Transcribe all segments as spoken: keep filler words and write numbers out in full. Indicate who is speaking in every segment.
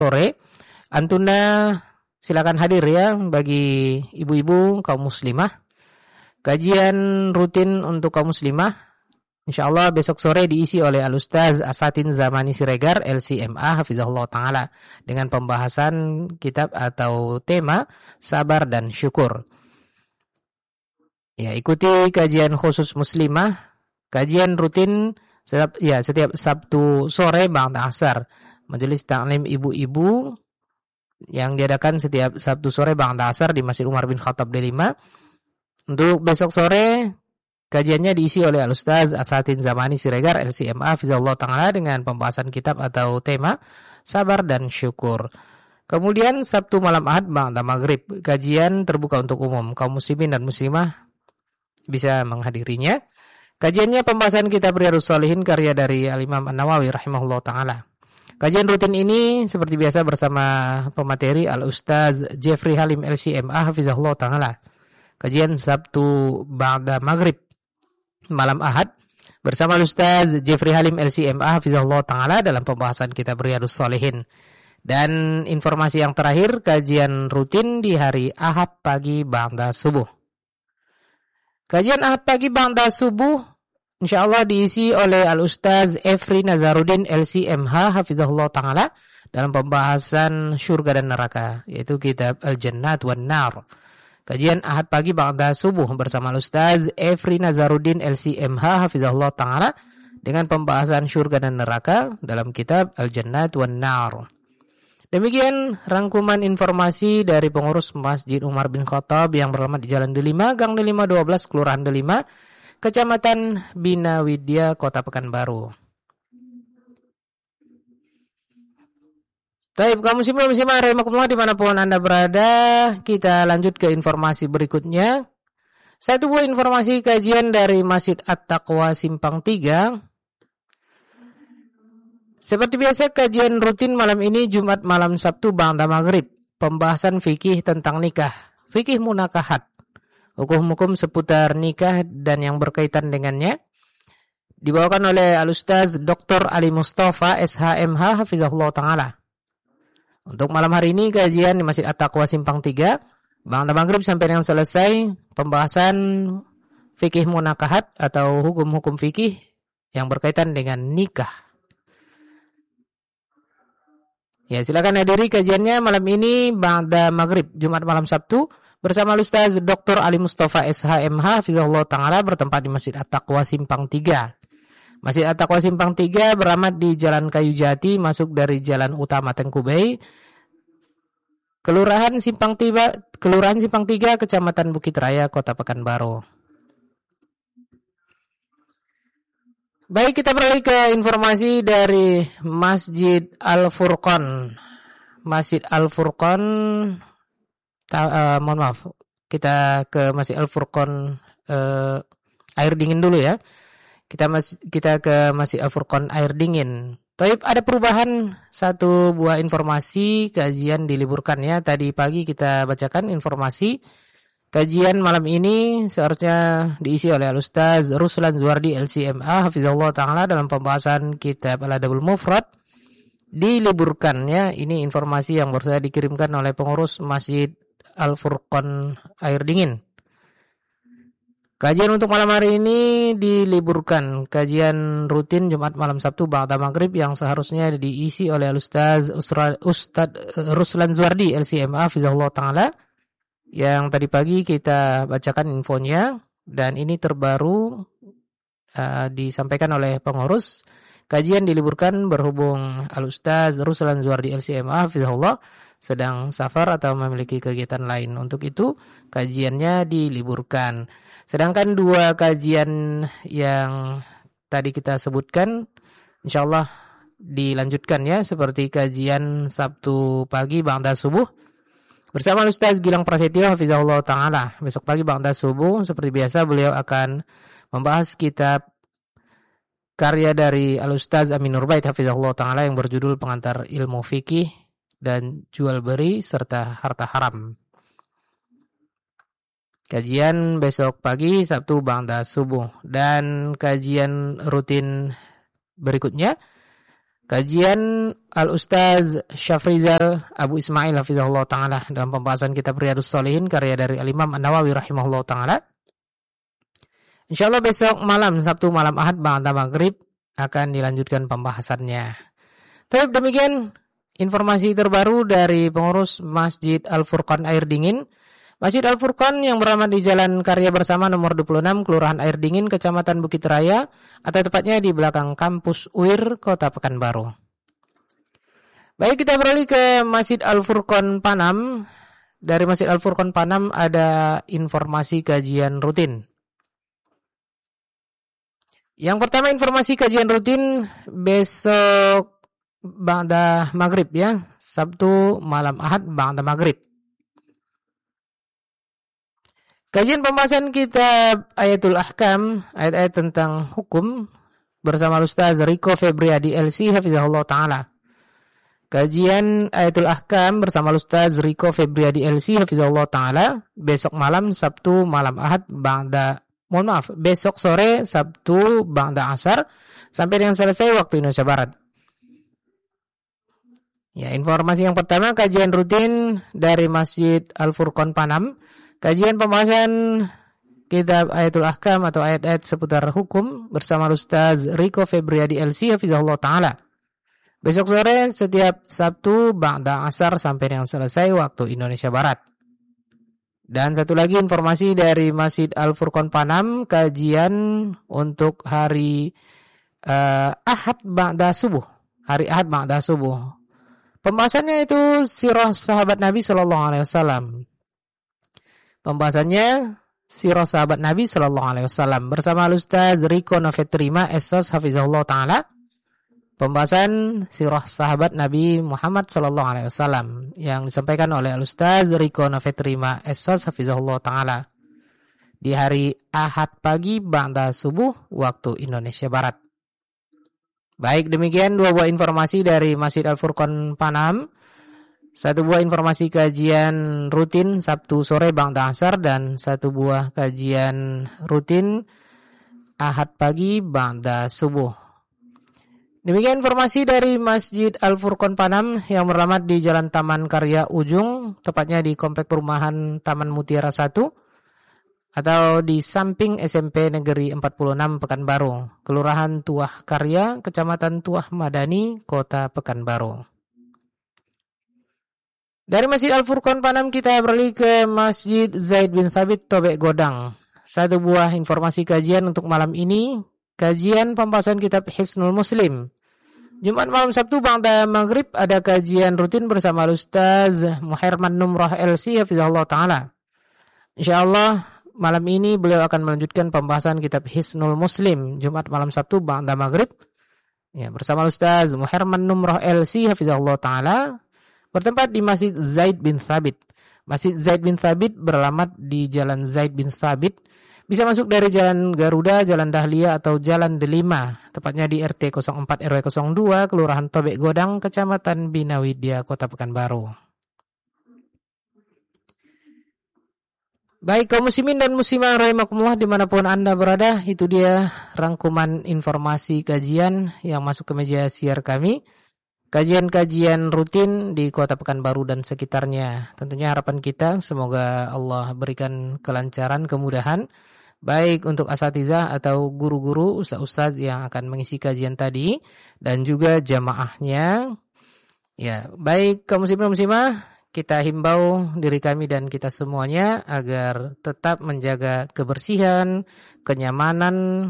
Speaker 1: sore. Antuna silakan hadir ya bagi ibu-ibu kaum muslimah. Kajian rutin untuk kaum muslimah insyaallah besok sore diisi oleh Al-Ustaz Asatin Zamani Siregar L C M A hafizahullah taala dengan pembahasan kitab atau tema sabar dan syukur. Ya, ikuti kajian khusus muslimah, kajian rutin setiap ya setiap Sabtu sore ba'da asar. Majelis taklim ibu-ibu yang diadakan setiap Sabtu sore ba'da asar di Masjid Umar bin Khattab D lima. Untuk besok sore kajiannya diisi oleh Al-Ustaz Asatin Zamani Siregar L C M A hafizahullah taala dengan pembahasan kitab atau tema sabar dan syukur. Kemudian Sabtu malam Ahad ba'da maghrib kajian terbuka untuk umum, kaum muslimin dan muslimah bisa menghadirinya. Kajiannya pembahasan kitab Riyadhus Shalihin karya dari Al-Imam An-Nawawi rahimahullah taala. Kajian rutin ini seperti biasa bersama pemateri Al-Ustaz Jeffrey Halim L C M A hafizahullah taala. Kajian Sabtu ba'da maghrib malam Ahad bersama Al-Ustaz Jeffrey Halim L C M A hafizahullah taala dalam pembahasan kitab Riyadhus Shalihin. Dan informasi yang terakhir, kajian rutin di hari Ahad pagi ba'da subuh. Kajian Ahad pagi ba'da subuh insyaallah diisi oleh Al-Ustaz Efri Nazaruddin L C M H hafizahullah taala dalam pembahasan syurga dan neraka, yaitu kitab Al-Jannat wan Nar. Kajian Ahad pagi ba'da subuh bersama Al-Ustaz Efri Nazaruddin L C M H hafizahullah taala dengan pembahasan syurga dan neraka dalam kitab Al-Jannat wan Nar. Demikian rangkuman informasi dari pengurus Masjid Umar bin Khattab yang beralamat di Jalan Delima, Gang Delima dua belas, Kelurahan Delima, Kecamatan Bina Widya, Kota Pekanbaru. Baik, kaum muslimin dan muslimat rahimakumullah dimanapun Anda berada, kita lanjut ke informasi berikutnya. Satu buah informasi kajian dari Masjid At-Taqwa Simpang tiga. Seperti biasa kajian rutin malam ini Jumat malam Sabtu ba'da maghrib. Pembahasan fikih tentang nikah, fikih munakahat, hukum-hukum seputar nikah dan yang berkaitan dengannya. Dibawakan oleh Al-Ustaz Doktor Ali Mustafa S H M H hafizahullah ta'ala. Untuk malam hari ini kajian di Masjid At-Taqwa Simpang tiga ba'da maghrib sampai dengan selesai pembahasan fikih munakahat atau hukum-hukum fikih yang berkaitan dengan nikah. Ya, silakan hadiri kajiannya malam ini ba'da maghrib Jumat malam Sabtu bersama Ustaz Doktor Ali Mustafa S H M H hafizahullah taala bertempat di Masjid At-Taqwa Simpang tiga. Masjid At-Taqwa Simpang tiga beramat di Jalan Kayu Jati, masuk dari Jalan Utama Tengkubei, Kelurahan Simpang tiga, Kelurahan Simpang tiga, Kecamatan Bukit Raya, Kota Pekanbaru. Baik, kita beralih ke informasi dari Masjid Al-Furqan. Masjid Al-Furqan, uh, mohon maaf, kita ke Masjid Al-Furqan uh, air dingin dulu ya. Kita mas, kita ke Masjid Al-Furqan air dingin. Taib, ada perubahan satu buah informasi, kajian diliburkan ya. Tadi pagi kita bacakan informasi. Kajian malam ini seharusnya diisi oleh Al-Ustaz Ruslan Zuardi L C M A hafizahullah ta'ala dalam pembahasan kitab Al-Adabul Mufrad. Diliburkan ya, ini informasi yang baru saja dikirimkan oleh pengurus Masjid Al-Furqan air dingin. Kajian untuk malam hari ini diliburkan. Kajian rutin Jumat malam Sabtu ba'da maghrib yang seharusnya diisi oleh Al-Ustaz Ustaz Ruslan Zuardi L C M A hafizahullah ta'ala, yang tadi pagi kita bacakan infonya, dan ini terbaru uh, disampaikan oleh pengurus. Kajian diliburkan berhubung Al-Ustaz Ruslan Zuardi L C M A hafizahullah sedang safar atau memiliki kegiatan lain. Untuk itu kajiannya diliburkan. Sedangkan dua kajian yang tadi kita sebutkan insyaallah dilanjutkan ya, seperti kajian Sabtu pagi ba'da subuh bersama Ustaz Gilang Prasetyo hafizahullah ta'ala. Besok pagi ba'da subuh seperti biasa beliau akan membahas kitab karya dari Al-Ustaz Amin Nurbait hafizahullah ta'ala yang berjudul Pengantar Ilmu Fikih dan Jual Beri serta Harta Haram. Kajian besok pagi Sabtu ba'da subuh. Dan kajian rutin berikutnya Kajian Al-Ustaz Syafrizal Abu Ismail hafizahullah ta'ala dalam pembahasan kitab Riyadhus Shalihin karya dari Al-Imam An-Nawawi rahimahullah ta'ala. Insyaallah besok malam, Sabtu malam Ahad ba'da maghrib akan dilanjutkan pembahasannya. Tapi demikian informasi terbaru dari pengurus Masjid Al-Furqan Air Dingin. Masjid Al-Furqan yang berada di Jalan Karya Bersama nomor dua puluh enam, Kelurahan Air Dingin, Kecamatan Bukit Raya, atau tepatnya di belakang kampus U I R, Kota Pekanbaru. Baik, kita beralih ke Masjid Al-Furqan Panam. Dari Masjid Al-Furqan Panam ada informasi kajian rutin. Yang pertama informasi kajian rutin besok ba'da maghrib ya, Sabtu malam Ahad ba'da maghrib. Kajian pembahasan kitab Ayatul Ahkam, ayat-ayat tentang hukum bersama Ustaz Riko Febriadi L C hafizahullah ta'ala. Kajian Ayatul Ahkam bersama Ustaz Riko Febriadi L C hafizahullah ta'ala besok malam Sabtu malam Ahad ba'da, mohon maaf, besok sore Sabtu ba'da asar sampai dengan selesai waktu Indonesia Barat. Ya, informasi yang pertama kajian rutin dari Masjid Al-Furqan Panam. Kajian pembahasan kitab Ayatul Ahkam atau ayat-ayat seputar hukum bersama Ustaz Riko Febriadi L C hafizahullah ta'ala. Besok sore setiap Sabtu ba'da asar sampai dengan selesai waktu Indonesia Barat. Dan satu lagi informasi dari Masjid Al-Furqan Panam, kajian untuk hari uh, Ahad ba'da subuh. Hari Ahad ba'da subuh. Pembahasannya itu sirah sahabat Nabi sallallahu alaihi wasallam. Pembahasannya sirah sahabat Nabi sallallahu alaihi wasallam bersama Ustaz Riko Nafetrima Esos hafizahullah taala. Pembahasan sirah sahabat Nabi Muhammad sallallahu alaihi wasallam yang disampaikan oleh Ustaz Riko Nafetrima Esos hafizahullah taala di hari Ahad pagi ba'da subuh waktu Indonesia Barat. Baik, demikian dua buah informasi dari Masjid Al-Furqan Panam. Satu buah informasi kajian rutin Sabtu sore ba'da asar dan satu buah kajian rutin Ahad pagi ba'da subuh. Demikian informasi dari Masjid Al-Furqan Panam yang beralamat di Jalan Taman Karya Ujung, tepatnya di Komplek Perumahan Taman Mutiara satu atau di samping S M P Negeri empat puluh enam Pekanbaru, Kelurahan Tuah Karya, Kecamatan Tuah Madani, Kota Pekanbaru. Dari Masjid Al-Furqan Panam kita beralih ke Masjid Zaid bin Thabit Tobek Godang. Satu buah informasi kajian untuk malam ini, kajian pembahasan kitab Hisnul Muslim. Jumat malam Sabtu ba'da maghrib ada kajian rutin bersama Ustaz Muhairman Numrah L C hafizahullah ta'ala. InsyaAllah malam ini beliau akan melanjutkan pembahasan kitab Hisnul Muslim Jumat malam Sabtu ba'da maghrib ya, bersama Ustaz Muhairman Numrah L C hafizahullah ta'ala, bertempat di Masjid Zaid bin Thabit. Masjid Zaid bin Thabit beralamat di Jalan Zaid bin Thabit. Bisa masuk dari Jalan Garuda, Jalan Dahlia atau Jalan Delima. Tepatnya di R T nol empat R W nol dua, Kelurahan Tobek Godang, Kecamatan Binawidya, Kota Pekanbaru. Baik kaum muslimin dan muslimah rahimakumullah dimanapun Anda berada, itu dia rangkuman informasi kajian yang masuk ke meja siar kami. Kajian-kajian rutin di Kota Pekanbaru dan sekitarnya. Tentunya harapan kita semoga Allah berikan kelancaran, kemudahan baik untuk asatizah atau guru-guru, ustaz-ustaz yang akan mengisi kajian tadi dan juga jamaahnya. Ya, baik kaum muslimin muslimah, kita himbau diri kami dan kita semuanya agar tetap menjaga kebersihan, kenyamanan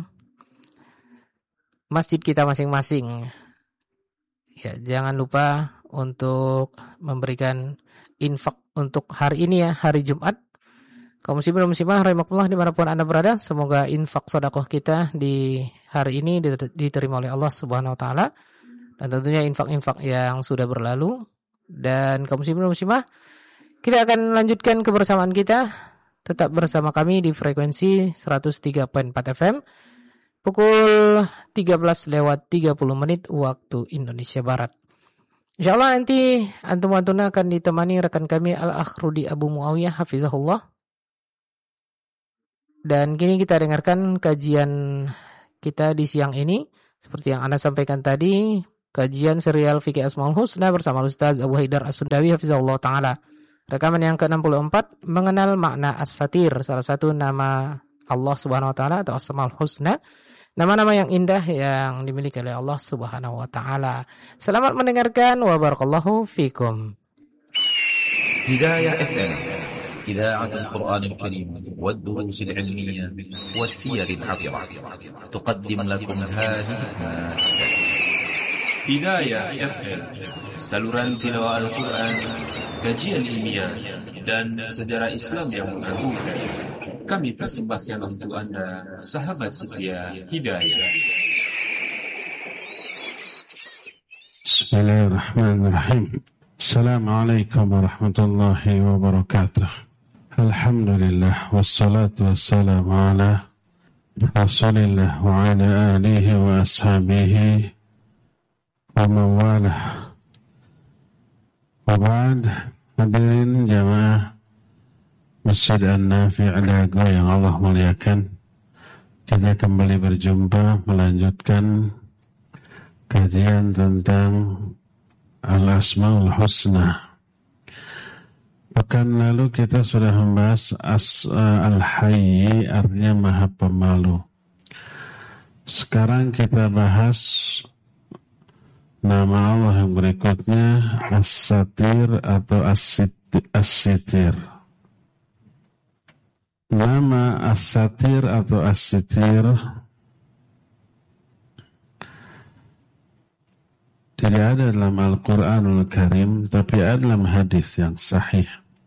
Speaker 1: masjid kita masing-masing. Ya, jangan lupa untuk memberikan infak untuk hari ini ya, hari Jumat. Kaum muslimin dan muslimah rahimakumullah dimanapun Anda berada, semoga infak sedekah kita di hari ini diterima oleh Allah Subhanahu wa taala dan tentunya infak-infak yang sudah berlalu. Dan kaum muslimin dan muslimah, kita akan lanjutkan kebersamaan kita tetap bersama kami di frekuensi seratus tiga koma empat F M pukul tiga belas lewat tiga puluh menit waktu Indonesia Barat. Insyaallah nanti antum-antuna akan ditemani rekan kami Al-Akh Rudi Abu Muawiyah hafizahullah. Dan kini kita dengarkan kajian kita di siang ini. Seperti yang Anda sampaikan tadi, kajian serial Fikih Asmaul Husna bersama Ustaz Abu Haidar As-Sundawi hafizahullah ta'ala. Rekaman yang ke enam puluh empat, mengenal makna As-Satir, salah satu nama Allah Subhanahu wa taala atau Asmaul Husna, nama-nama yang indah yang dimiliki oleh Allah Subhanahu wa taala. Selamat mendengarkan wa barakallahu fikum.
Speaker 2: Hidayah F M, إذاعة القرآن الكريم والدروس العلمية والسير الحضرة، تقدم لكم هذه المادة.
Speaker 3: Hidayah F M, saluran tilawah Al-Quran, kajian ilmiah, dan sejarah Islam yang mengagumkan. Kami persembahkan untuk Anda, sahabat setia Hidayah.
Speaker 4: Bismillahirrahmanirrahim. Assalamualaikum warahmatullahi wabarakatuh. Alhamdulillah, wassalatu wassalamu ala Rasulillah wa ala alihi wa ashabihi wa mawalah. Wa ba'd, hadirin jamaah Masjid An-Nafi' Dago yang Allah muliakan, kita kembali berjumpa melanjutkan kajian tentang Al-Asmaul Husna. Pekan lalu kita sudah membahas as, uh, Al-Hayy, artinya Maha Pemalu. Sekarang kita bahas nama Allah yang berikutnya, As-Satir atau As-Sitir. Nama As-Satir atau As-Sitir tidak ada dalam Al-Quranul Karim, tapi ada dalam hadis yang sahih.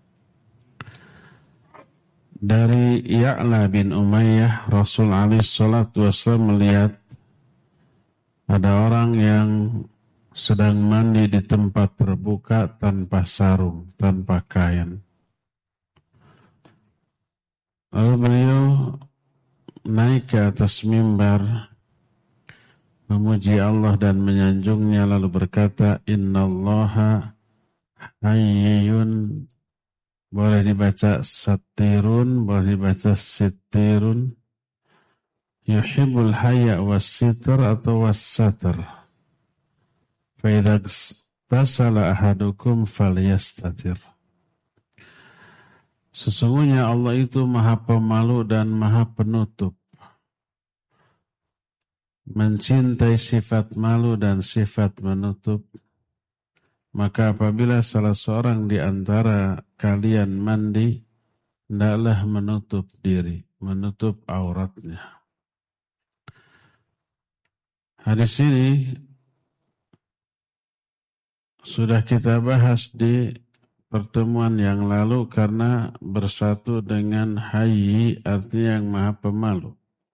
Speaker 4: Dari Ya'la bin Umayyah, Rasul alaihi salatu wasallam melihat ada orang yang sedang mandi di tempat terbuka tanpa sarung, tanpa kain. Lalu beliau naik ke atas mimbar, memuji Allah dan menyanjungnya, lalu berkata, Innallaha hayyun, boleh dibaca satirun, boleh dibaca sitirun, yuhibbul hayya was-sitr atau was-satr. Fa idza tasala ahadukum falyastatir. Sesungguhnya Allah itu Maha Pemalu dan Maha Penutup, mencintai sifat malu dan sifat menutup. Maka apabila salah seorang di antara kalian mandi, hendaklah menutup diri, menutup auratnya. Hadis ini sudah kita bahas di pertemuan yang lalu karena bersatu dengan Hayy, artinya yang Maha Pemalu.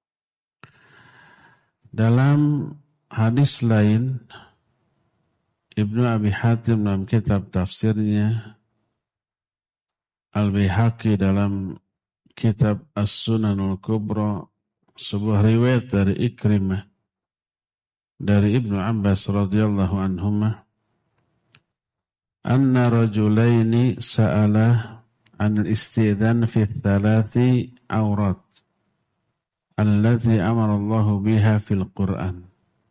Speaker 4: Dalam hadis lain, Ibnu Abi Hatim dalam kitab tafsirnya, Al-Baihaqi dalam kitab As-Sunanul Kubra, sebuah riwayat dari Ikrimah dari Ibnu Abbas radhiyallahu anhuma, anna rajulaini sa'ala an al-istidhan fi thalathi awrat allati amara Allah biha fil Qur'an.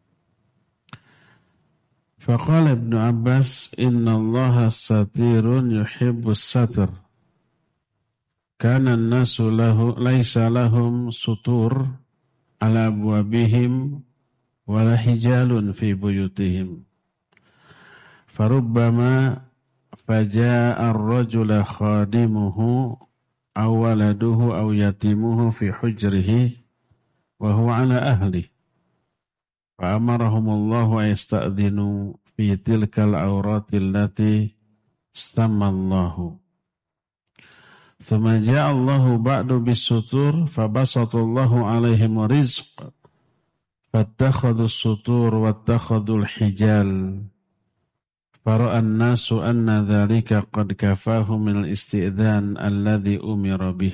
Speaker 4: Faqala Ibnu Abbas, inna Allah satirun yuhibbus satr. Kana an-nasu lahu laysa lahum sutur ala abwabihim wala hijalun fi buyutihim. Farubbama faja'a ar-rajula khadimuhu aw waladuhu aw yatimuhu fi hujrihi wa huwa ala ahli. Fa'amarahumullahu ayasta'dhinu fi tilkal awrati allati sammallahu. Thumma ja'a Allahu ba'du bis-sutur fabasatullahu alaihim rizq fattakhadhu as-sutur wattakhadhu al-hijal. Fara'a an-nasu anna dhalika qad kafahu min al-istidhan alladhi umira bih.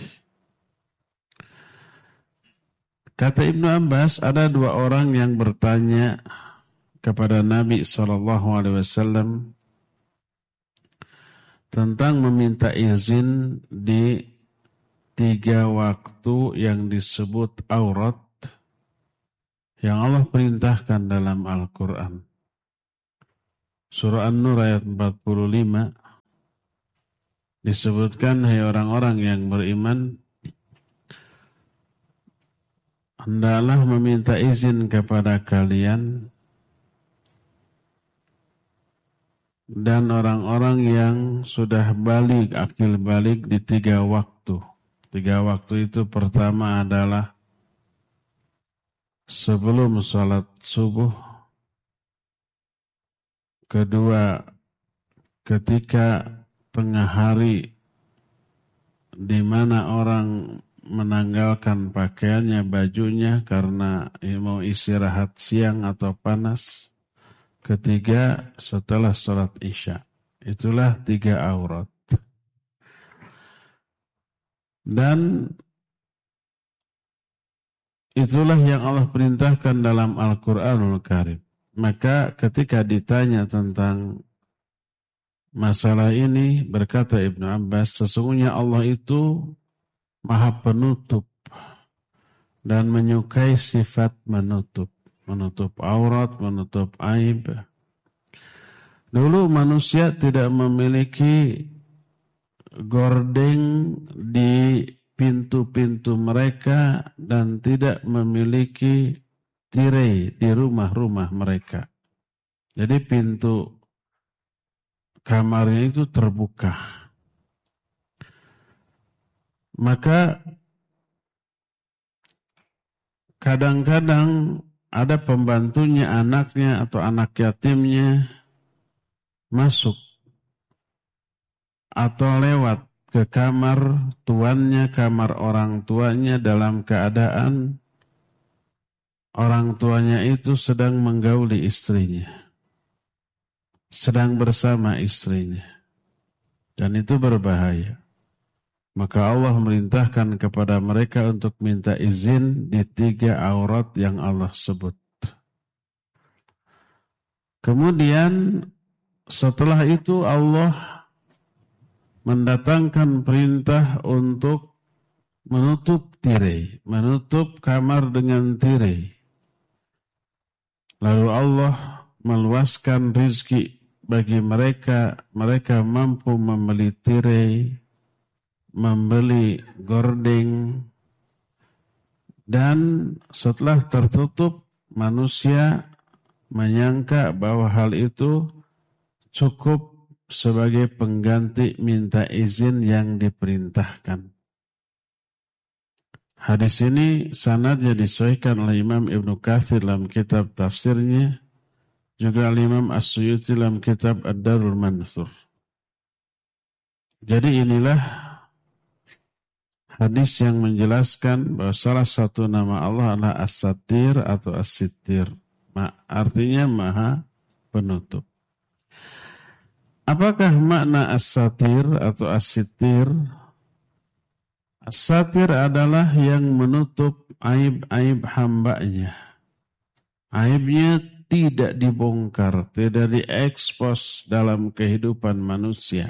Speaker 4: Kata Ibnu Abbas, ada dua orang yang bertanya kepada Nabi shallallahu alaihi wasallam tentang meminta izin di tiga waktu yang disebut aurat yang Allah perintahkan dalam Al-Quran. Surah An-Nur ayat empat puluh lima disebutkan, hai orang-orang yang beriman, hendaklah meminta izin kepada kalian dan orang-orang yang sudah balik, akil balik di tiga waktu. Tiga waktu itu pertama adalah sebelum sholat subuh, kedua ketika tengah hari di mana orang menanggalkan pakaiannya, bajunya karena mau istirahat siang atau panas. Ketiga, setelah sholat isya. Itulah tiga aurat. Dan itulah yang Allah perintahkan dalam Al-Quranul Karim. Maka ketika ditanya tentang masalah ini, berkata Ibnu Abbas, sesungguhnya Allah itu Maha penutup dan menyukai sifat menutup. Menutup aurat, menutup aib. Dulu manusia tidak memiliki gordeng di pintu-pintu mereka dan tidak memiliki tirai di rumah-rumah mereka. Jadi pintu kamarnya itu terbuka. Maka kadang-kadang ada pembantunya, anaknya atau anak yatimnya masuk atau lewat ke kamar tuannya, kamar orang tuanya dalam keadaan orang tuanya itu sedang menggauli istrinya, sedang bersama istrinya. Dan itu berbahaya. Maka Allah merintahkan kepada mereka untuk minta izin di tiga aurat yang Allah sebut. Kemudian setelah itu Allah mendatangkan perintah untuk menutup tirai, menutup kamar dengan tirai. Lalu Allah meluaskan rizki bagi mereka, mereka mampu membeli tirai, membeli gordeng, dan setelah tertutup manusia menyangka bahwa hal itu cukup sebagai pengganti minta izin yang diperintahkan. Hadis ini sanadnya disahihkan oleh Imam Ibnu Katsir dalam kitab tafsirnya, juga Imam As-Suyuti dalam kitab Ad-Darul Mansur. Jadi inilah hadis yang menjelaskan bahwa salah satu nama Allah adalah As-Satir atau As-Sittir. Artinya Maha Penutup. Apakah makna As-Satir atau As-Sittir? As-Satir adalah yang menutup aib-aib hambanya. Aibnya tidak dibongkar, tidak diekspos dalam kehidupan manusia.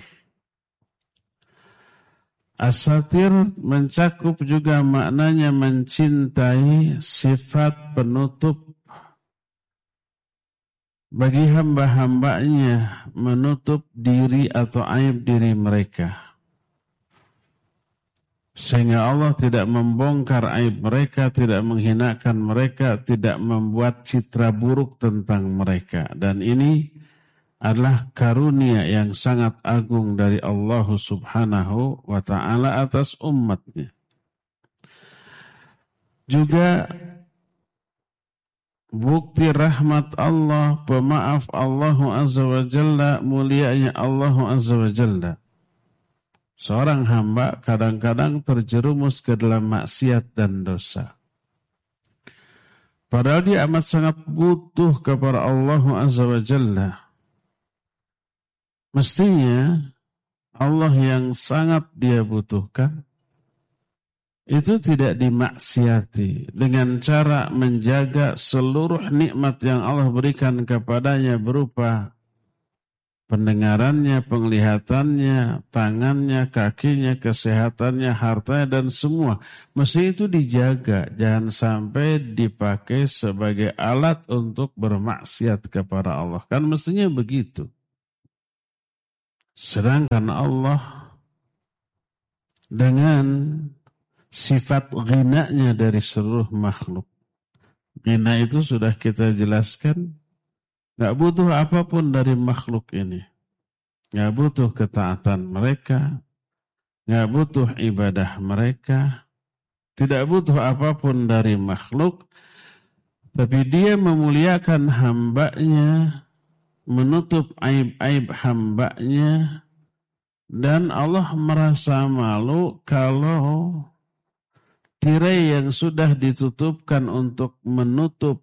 Speaker 4: As-Satir mencakup juga maknanya mencintai sifat penutup bagi hamba-hambanya, menutup diri atau aib diri mereka. Sehingga Allah tidak membongkar aib mereka, tidak menghinakan mereka, tidak membuat citra buruk tentang mereka. Dan ini adalah karunia yang sangat agung dari Allah Subhanahu wa ta'ala atas umatnya. Juga bukti rahmat Allah, pemaaf Allah Azza wa Jalla, mulianya Allah Azza wa Jalla. Seorang hamba kadang-kadang terjerumus ke dalam maksiat dan dosa. Padahal dia amat sangat butuh kepada Allah Azza wa Jalla. Mestinya Allah yang sangat dia butuhkan itu tidak dimaksiati dengan cara menjaga seluruh nikmat yang Allah berikan kepadanya berupa pendengarannya, penglihatannya, tangannya, kakinya, kesehatannya, hartanya, dan semua. Mesti itu dijaga, jangan sampai dipakai sebagai alat untuk bermaksiat kepada Allah. Kan mestinya begitu. Sedangkan Allah dengan sifat ghinanya dari seluruh makhluk. Ghina itu sudah kita jelaskan, gak butuh apapun dari makhluk ini. Gak butuh ketaatan mereka, gak butuh ibadah mereka, tidak butuh apapun dari makhluk, tapi dia memuliakan hambanya, menutup aib-aib hambanya, dan Allah merasa malu kalau tirai yang sudah ditutupkan untuk menutup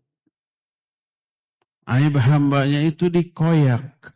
Speaker 4: aib hambanya itu dikoyak.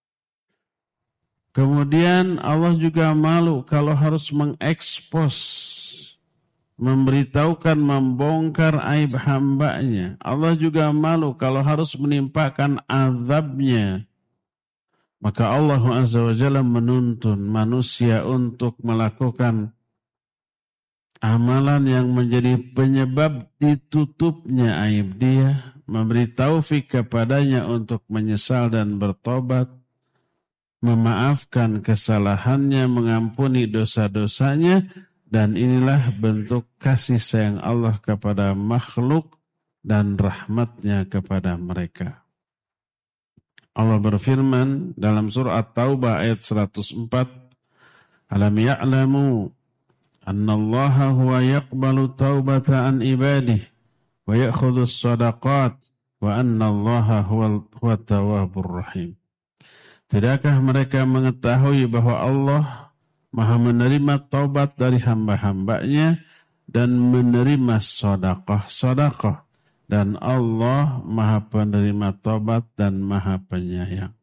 Speaker 4: Kemudian Allah juga malu kalau harus mengekspos, memberitahukan, membongkar aib hambanya. Allah juga malu kalau harus menimpakan azabnya. Maka Allah Azza wa Jalla menuntun manusia untuk melakukan amalan yang menjadi penyebab ditutupnya aib dia, memberi taufik kepadanya untuk menyesal dan bertobat, memaafkan kesalahannya, mengampuni dosa-dosanya, dan inilah bentuk kasih sayang Allah kepada makhluk dan rahmatnya kepada mereka. Allah berfirman dalam surah At-Taubah ayat seratus empat, Alam ya'lamu anna Allah huwa yaqbalu taubata an ibadih wa ya'khudhu as-sadaqat wa anna Allah huwa tawwabur rahim. Tidakkah mereka mengetahui bahwa Allah Maha menerima taubat dari hamba-hambanya dan menerima sedekah-sedekah, dan Allah Maha penerima taubat dan Maha penyayang.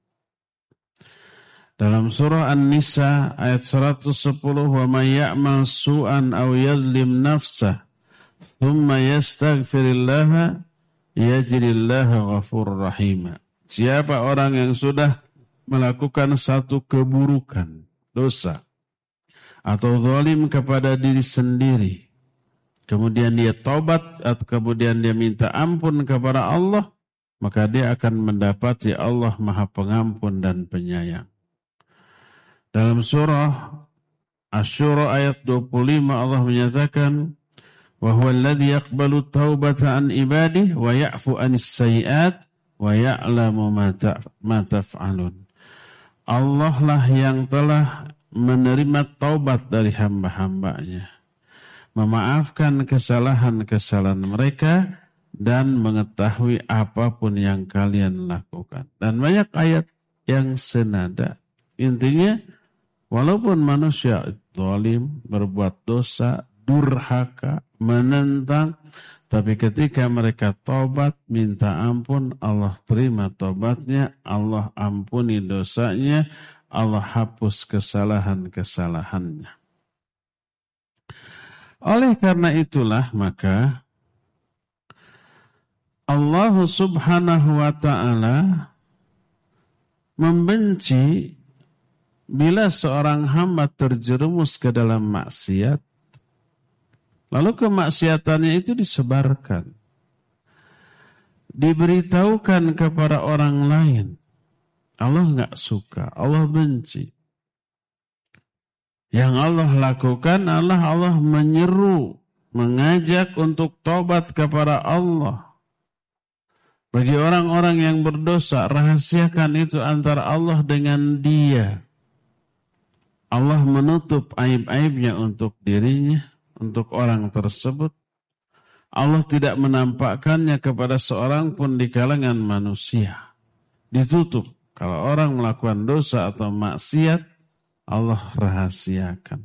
Speaker 4: Dalam surah An-Nisa ayat seratus sepuluh, wa may ya'mal su'an aw yadhlim nafsah thumma yastaghfirillaha yajrillaha ghafurur rahim. Siapa orang yang sudah melakukan satu keburukan, dosa, atau zalim kepada diri sendiri, kemudian dia taubat atau kemudian dia minta ampun kepada Allah, maka dia akan mendapati Allah Maha Pengampun dan Penyayang. Dalam surah Asy-Syura ayat dua puluh lima Allah menyatakan, wa huwa alladhi yaqbalu taubata an ibadihi wa ya'fu anis sayyi'at wa ya'lamu ma taf'alun. Allah lah yang telah menerima taubat dari hamba-hambanya, memaafkan kesalahan-kesalahan mereka, dan mengetahui apapun yang kalian lakukan. Dan banyak ayat yang senada. Intinya, walaupun manusia zalim, berbuat dosa, durhaka, menentang, tapi ketika mereka taubat, minta ampun, Allah terima taubatnya, Allah ampuni dosanya, Allah hapus kesalahan-kesalahannya. Oleh karena itulah maka Allah Subhanahu wa ta'ala membenci bila seorang hamba terjerumus ke dalam maksiat, lalu kemaksiatannya itu disebarkan, diberitahukan kepada orang lain. Allah enggak suka, Allah benci. Yang Allah lakukan adalah Allah menyeru, mengajak untuk tobat kepada Allah. Bagi orang-orang yang berdosa, rahasiakan itu antara Allah dengan dia. Allah menutup aib-aibnya untuk dirinya, untuk orang tersebut. Allah tidak menampakkannya kepada seorang pun di kalangan manusia. Ditutup. Kalau orang melakukan dosa atau maksiat, Allah rahasiakan.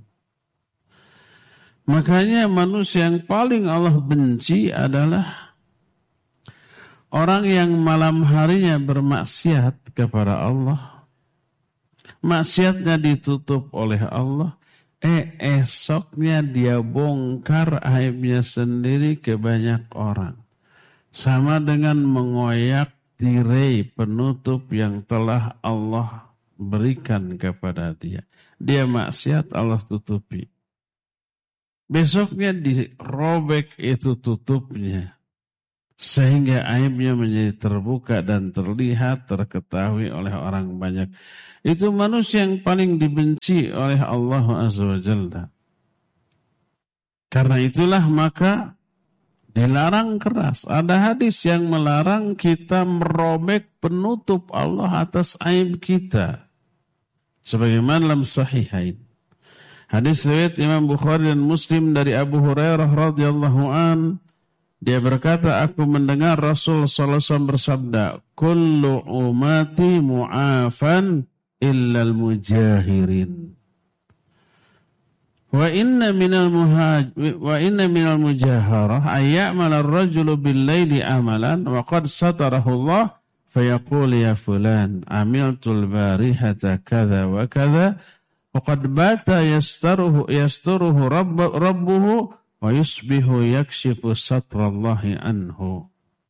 Speaker 4: Makanya manusia yang paling Allah benci adalah orang yang malam harinya bermaksiat kepada Allah. Maksiatnya ditutup oleh Allah. Eh esoknya dia bongkar aibnya sendiri ke banyak orang. Sama dengan mengoyak tirai penutup yang telah Allah berikan kepada dia. Dia maksiat, Allah tutupi. Besoknya dirobek itu tutupnya. sehingga aibnya menjadi terbuka dan terlihat, terketahui oleh orang banyak. Itu manusia yang paling dibenci oleh Allah Azza wa Jalla. Karena itulah maka dilarang keras. Ada hadis yang melarang kita merobek penutup Allah atas aib kita. Sebagaimana dalam Sahihain. Hadis riwayat Imam Bukhari dan Muslim dari Abu Hurairah radhiyallahu an, dia berkata, aku mendengar Rasul sallallahu alaihi wasallam bersabda, kullu ummati mu'afan illal mujahirin. Wa inna minal muhaj wa inna minal mujaharah ayya'mala ar-rajulu bil-laili amalan wa qad satarahu Allah fayaqul ya fulan amiltul barihata kadza wa kadza wa qad bata yastaruhu yasturuhu rabb, rabbuhu wa yusbihu yakshifu satrallahi anhu.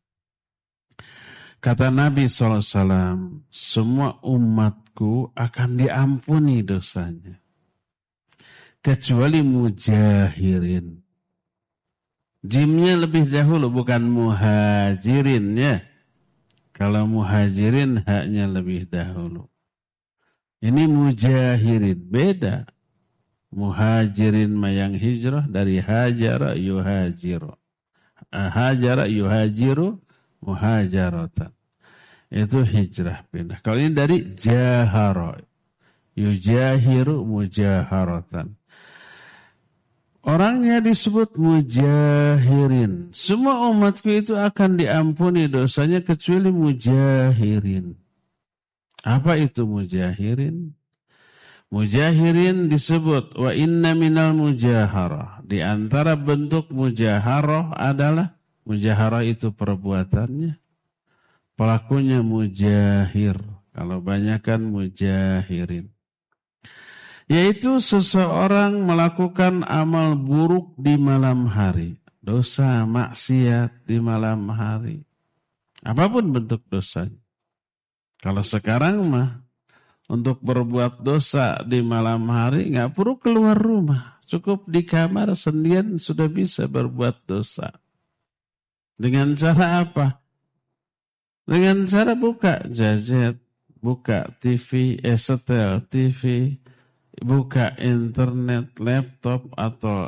Speaker 4: Kata Nabi sallallahu alaihi wasallam, semua umatku akan diampuni dosanya kecuali mujahirin. Jimnya lebih dahulu, bukan muhajirin ya. Kalau muhajirin haknya lebih dahulu. Ini mujahirin, beda. Muhajirin yang hijrah dari hajara yuhajiru. Hajara yuhajiru muhajaratan. Itu hijrah pindah. Kalau ini dari jahara. Yujahiru mujaharatan. Orangnya disebut mujahirin. Semua umatku itu akan diampuni dosanya kecuali mujahirin. Apa itu mujahirin? Mujahirin disebut wa inna minal mujaharah. Di antara bentuk mujaharah adalah, mujaharah itu perbuatannya, pelakunya mujahir. Kalau banyakan mujahirin, yaitu seseorang melakukan amal buruk di malam hari, dosa maksiat di malam hari, apapun bentuk dosanya. Kalau sekarang mah untuk berbuat dosa di malam hari nggak perlu keluar rumah, cukup di kamar sendirian sudah bisa berbuat dosa. Dengan cara apa? Dengan cara buka gadget, buka T V, eh, setel T V, buka internet, laptop atau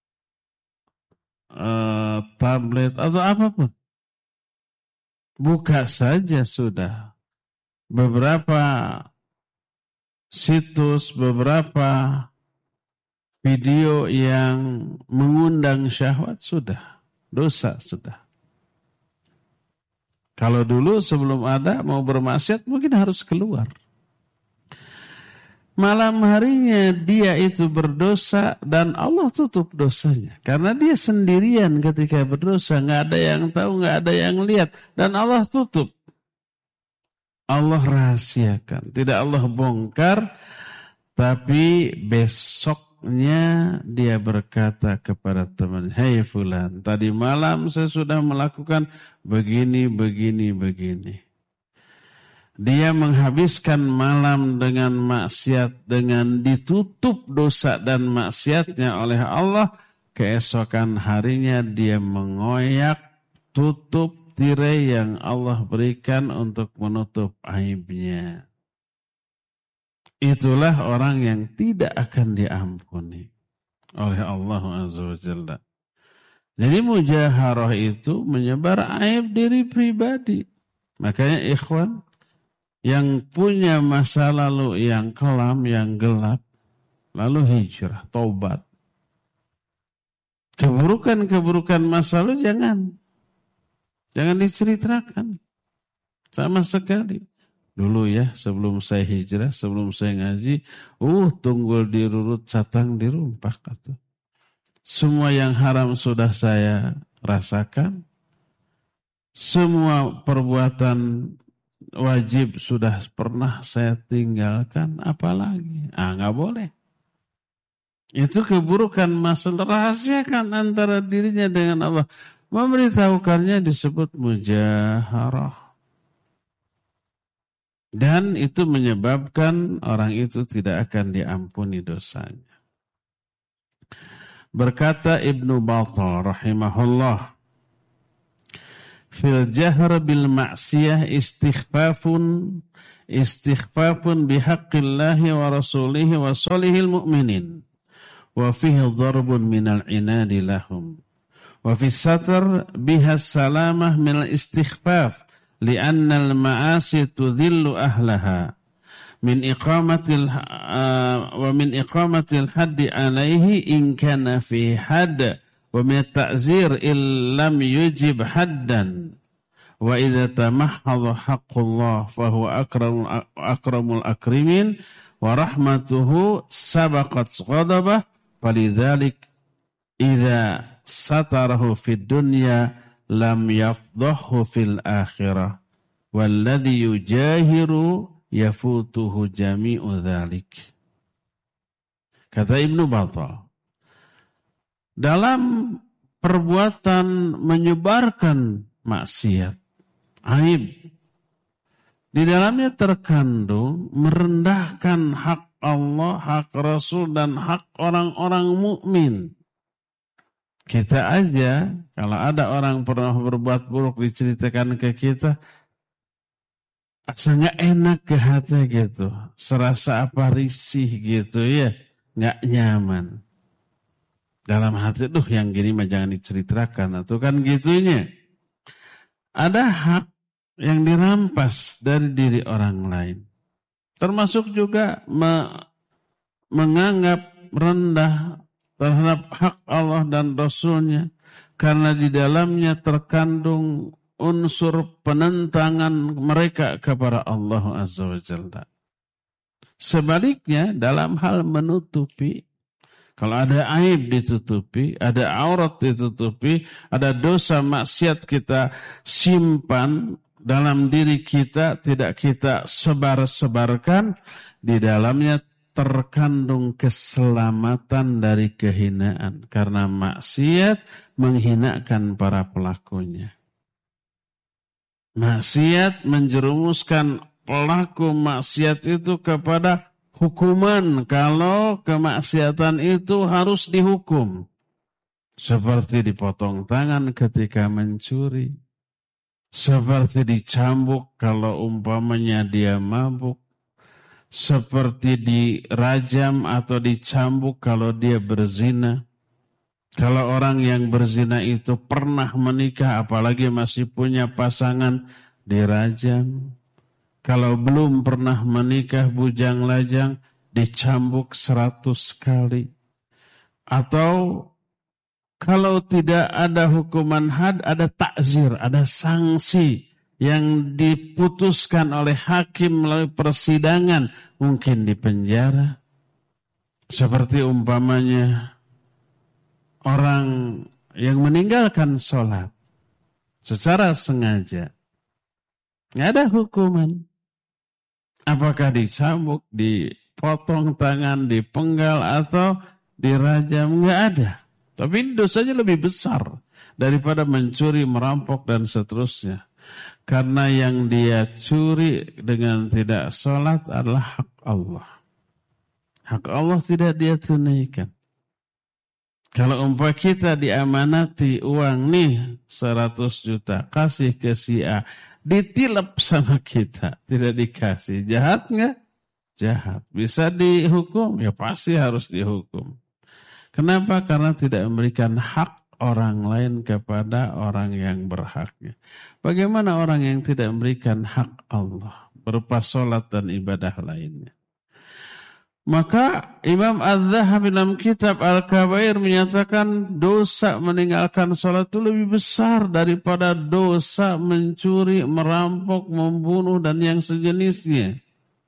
Speaker 4: uh, tablet atau apapun. Buka saja sudah. Beberapa situs, beberapa video yang mengundang syahwat sudah. Dosa sudah. Kalau dulu sebelum ada mau bermaksiat mungkin harus keluar. Malam harinya dia itu berdosa dan Allah tutup dosanya. Karena dia sendirian ketika berdosa. Nggak ada yang tahu, nggak ada yang lihat. Dan Allah tutup. Allah rahasiakan. Tidak Allah bongkar. Tapi besoknya dia berkata kepada teman, "Hei fulan, tadi malam saya sudah melakukan begini, begini, begini." Dia menghabiskan malam dengan maksiat, dengan ditutup dosa dan maksiatnya oleh Allah. Keesokan harinya dia mengoyak, tutup tirai yang Allah berikan untuk menutup aibnya. Itulah orang yang tidak akan diampuni oleh Allah Azza wa Jalla. Jadi mujaharah itu menyebar aib diri pribadi. Makanya ikhwan, yang punya masa lalu yang kelam, yang gelap, lalu hijrah, taubat. Keburukan-keburukan masa lalu jangan. Jangan diceritakan. Sama sekali. Dulu ya, sebelum saya hijrah, sebelum saya ngaji, uh, tunggul dirurut, satang dirumpak. Kata. Semua yang haram sudah saya rasakan. Semua perbuatan wajib sudah pernah saya tinggalkan, apalagi? Ah, nggak boleh. Itu keburukan masalah, rahasiakan antara dirinya dengan Allah. Memberitahukannya disebut mujaharah. Dan itu menyebabkan orang itu tidak akan diampuni dosanya. Berkata Ibnu Battal rahimahullah, fil jahr bil ma'siyah istighfafun istighfafun bihaqqillahi wa rasulihi wa salihil mu'minin wa fihi dharbun minal inadi lahum wa fi satr biha salamah minal istighfaf li'anna al-ma'asi tudhillu ahlaha min iqamatil uh, wa min iqamatil haddi alaihi in kana fi hadd wa min ta'zir illam yujib haddan wa idza tamahhadha haqqullah fa huwa akramul akramul akrimin wa rahmatuhu sabaqat ghadabah falidzalik idza satarahu fid dunya lam yafdahu fil akhirah walladhi yujahiru yafutuhu jami'u dzalik. Kata Ibnu Battal, dalam perbuatan menyebarkan maksiat, aib, di dalamnya terkandung merendahkan hak Allah, hak Rasul, dan hak orang-orang mukmin. Kita aja, kalau ada orang pernah berbuat buruk diceritakan ke kita, asalnya enak ke hati gitu, serasa apa risih gitu ya, nggak nyaman. Dalam hati, duh yang gini mah jangan diceritakan, atau kan gitunya. Ada hak yang dirampas dari diri orang lain. Termasuk juga me- menganggap rendah terhadap hak Allah dan Rasulnya. Karena di dalamnya terkandung unsur penentangan mereka kepada Allah Azza wa Jalla. Sebaliknya dalam hal menutupi, kalau ada aib ditutupi, ada aurat ditutupi, ada dosa maksiat kita simpan dalam diri kita, tidak kita sebar-sebarkan, di dalamnya terkandung keselamatan dari kehinaan. Karena maksiat menghinakan para pelakunya. Maksiat menjerumuskan pelaku maksiat itu kepada hukuman kalau kemaksiatan itu harus dihukum. Seperti dipotong tangan ketika mencuri. Seperti dicambuk kalau umpamanya dia mabuk. Seperti dirajam atau dicambuk kalau dia berzina. Kalau orang yang berzina itu pernah menikah, apalagi masih punya pasangan, dirajam. Kalau belum pernah menikah, bujang lajang, dicambuk seratus kali. Atau kalau tidak ada hukuman had, ada takzir, ada sanksi yang diputuskan oleh hakim melalui persidangan, mungkin di penjara. Seperti umpamanya orang yang meninggalkan sholat secara sengaja, nggak ada hukuman. Apakah dicambuk, dipotong tangan, dipenggal, atau dirajam? Nggak ada. Tapi dosanya lebih besar daripada mencuri, merampok, dan seterusnya. Karena yang dia curi dengan tidak sholat adalah hak Allah. Hak Allah tidak dia tunaikan. Kalau umpah kita diamanati uang nih seratus juta, kasih ke si A, ditilep sama kita, tidak dikasih. Jahat nggak? Jahat. Bisa dihukum? Ya pasti harus dihukum. Kenapa? Karena tidak memberikan hak orang lain kepada orang yang berhaknya. Bagaimana orang yang tidak memberikan hak Allah berupa sholat dan ibadah lainnya? Maka Imam Az-Zahabi dalam kitab Al-Kabair menyatakan dosa meninggalkan sholat itu lebih besar daripada dosa mencuri, merampok, membunuh, dan yang sejenisnya.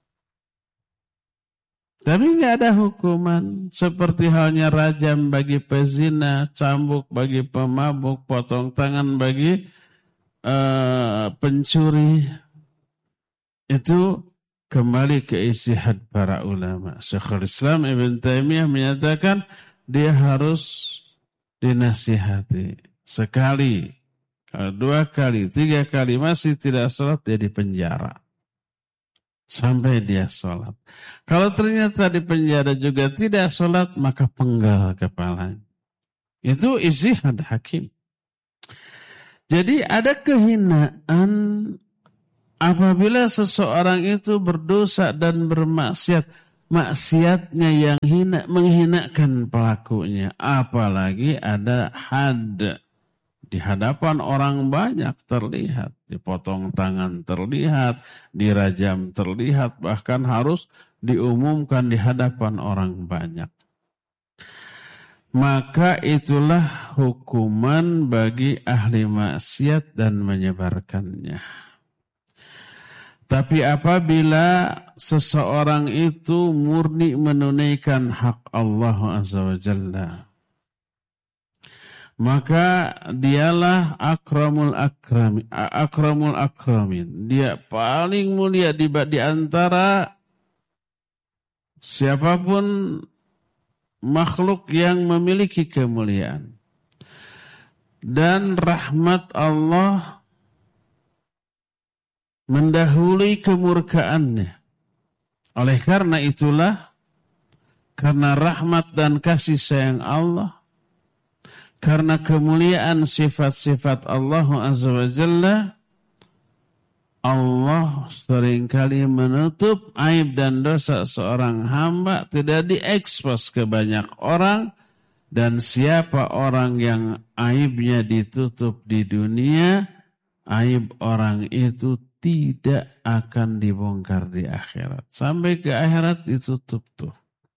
Speaker 4: Tapi nggak ada hukuman seperti halnya rajam bagi pezina, cambuk bagi pemabuk, potong tangan bagi uh, pencuri. Itu kembali ke ijtihad para ulama. Syekhul Islam Ibn Taimiyah menyatakan dia harus dinasihati sekali, dua kali, tiga kali masih tidak sholat, dia di penjara sampai dia sholat. Kalau ternyata di penjara juga tidak sholat, maka penggal kepalanya. Itu ijtihad hakim. Jadi ada kehinaan apabila seseorang itu berdosa dan bermaksiat, maksiatnya yang hina menghinakan pelakunya, apalagi ada had di hadapan orang banyak terlihat, dipotong tangan terlihat, dirajam terlihat, bahkan harus diumumkan di hadapan orang banyak. Maka itulah hukuman bagi ahli maksiat dan menyebarkannya. Tapi apabila seseorang itu murni menunaikan hak Allah Azza wa Jalla, maka dialah akramul akramin, akramul akramin. Dia paling mulia di, di antara siapapun makhluk yang memiliki kemuliaan. Dan rahmat Allah mendahului kemurkaannya. Oleh karena itulah, karena rahmat dan kasih sayang Allah, karena kemuliaan sifat-sifat Allah Azza wa Jalla, Allah seringkali menutup aib dan dosa seorang hamba, tidak diekspos ke banyak orang, dan siapa orang yang aibnya ditutup di dunia, aib orang itu tidak akan dibongkar di akhirat. Sampai ke akhirat ditutup tuh.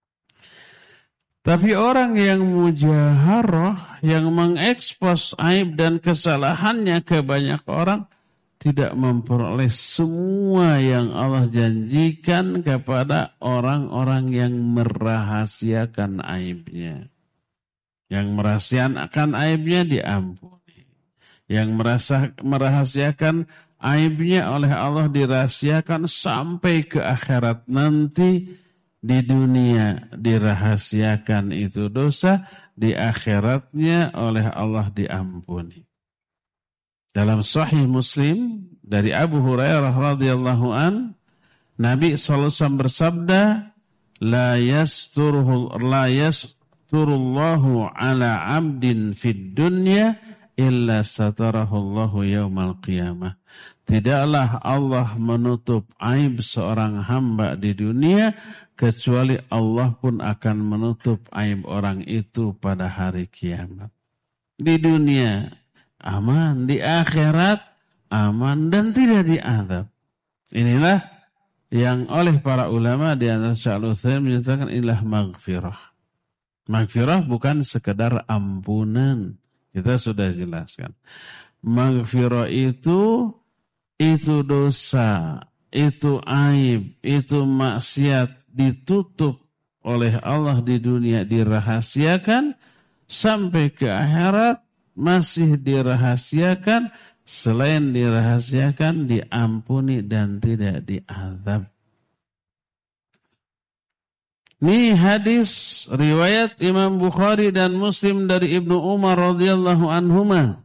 Speaker 4: Tapi orang yang mujaharah, yang mengekspos aib dan kesalahannya ke banyak orang, tidak memperoleh semua yang Allah janjikan kepada orang-orang yang merahasiakan aibnya. Yang merahasiakan aibnya diampuni. Yang merasa, merahasiakan aibnya oleh Allah dirahasiakan sampai ke akhirat nanti. Di dunia dirahasiakan itu dosa, di akhiratnya oleh Allah diampuni. Dalam Sahih Muslim dari Abu Hurairah radhiyallahu an, Nabi sallallahu alaihi wasallam bersabda, la yasturuhu la yasturullahu ala 'abdin fid dunya illa satarahu Allahu yaumal qiyamah. Tidaklah Allah menutup aib seorang hamba di dunia, kecuali Allah pun akan menutup aib orang itu pada hari kiamat. Di dunia aman, di akhirat aman dan tidak diazab. Inilah yang oleh para ulama di antara Syekh Al-Utsaimin menyatakan inilah maghfirah. Maghfirah bukan sekedar ampunan. Kita sudah jelaskan. Maghfirah itu itu dosa, itu aib, itu maksiat ditutup oleh Allah di dunia, dirahasiakan, sampai ke akhirat masih dirahasiakan, selain dirahasiakan diampuni dan tidak diazab. Ini hadis riwayat Imam Bukhari dan Muslim dari Ibnu Umar radhiyallahu anhuma.